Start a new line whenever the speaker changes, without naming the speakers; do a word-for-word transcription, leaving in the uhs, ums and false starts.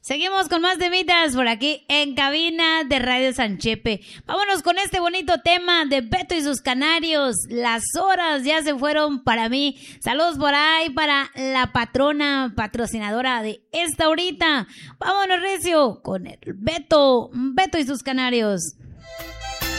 Seguimos con más temitas por aquí en cabina de Radio Sanchepe. Vámonos con este bonito tema de Beto y sus canarios. Las horas ya se fueron para mí. Saludos por ahí para la patrona patrocinadora de esta horita. Vámonos, recio, con el Beto, Beto y sus canarios.